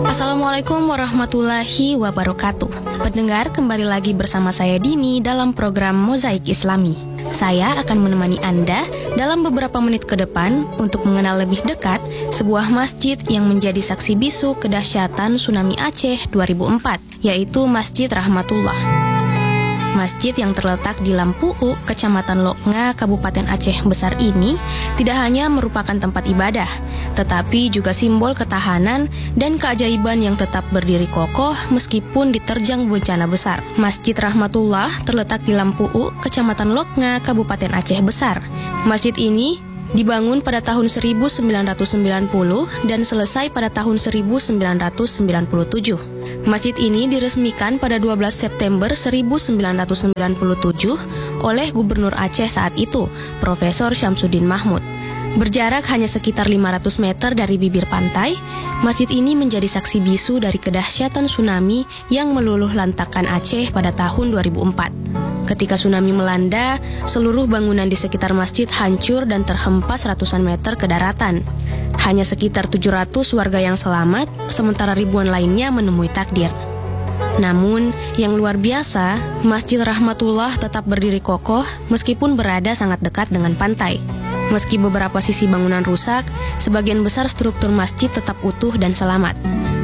Assalamualaikum warahmatullahi wabarakatuh. Pendengar, kembali lagi bersama saya Dini dalam program Mozaik Islami. Saya akan menemani Anda dalam beberapa menit ke depan untuk mengenal lebih dekat sebuah masjid yang menjadi saksi bisu kedahsyatan tsunami Aceh 2004, yaitu Masjid Rahmatullah. Masjid yang terletak di Lampu'u, Kecamatan Loknga, Kabupaten Aceh Besar ini tidak hanya merupakan tempat ibadah, tetapi juga simbol ketahanan dan keajaiban yang tetap berdiri kokoh meskipun diterjang bencana besar. Masjid Rahmatullah terletak di Lampu'u, Kecamatan Loknga, Kabupaten Aceh Besar. Masjid ini dibangun pada tahun 1990 dan selesai pada tahun 1997. Masjid ini diresmikan pada 12 September 1997 oleh Gubernur Aceh saat itu, Profesor Syamsuddin Mahmud. Berjarak hanya sekitar 500 meter dari bibir pantai, masjid ini menjadi saksi bisu dari kedahsyatan tsunami yang meluluh lantakkan Aceh pada tahun 2004. Ketika tsunami melanda, seluruh bangunan di sekitar masjid hancur dan terhempas ratusan meter ke daratan. Hanya sekitar 700 warga yang selamat, sementara ribuan lainnya menemui takdir. Namun, yang luar biasa, Masjid Rahmatullah tetap berdiri kokoh meskipun berada sangat dekat dengan pantai. Meski beberapa sisi bangunan rusak, sebagian besar struktur masjid tetap utuh dan selamat.